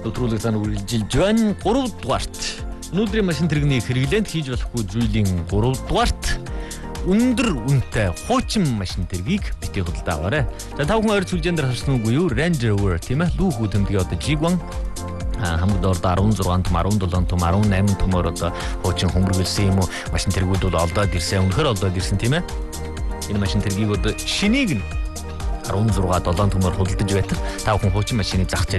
Өдрүүлэг тань үргэлжилж байна. 3 дугаарт өнөөдрийн машин тэрэгний хэрэглээнд хийж болохгүй зүйлийн 3 дугаарт өндөр үнэтэй хуучин машин тэргийг битгий худалдаа аваарай. За та бүхэн ойр сүлжээнд харсан уу юу? Range Rover тийм ээ. Лүүхүү тэмдгээ одоо G1 хамгийн дорд 16 том, 17 том, 18 томор одоо хуучин хөмөргөлсөн юм уу? Машин тэргүүд бол олдоод ирсэн. Үнэхээр олдоод ирсэн тийм ээ. Энэ машин тэргийг одоо шинийг нь 16 7 томор худалдаж байтал та бүхэн хуучин машины зах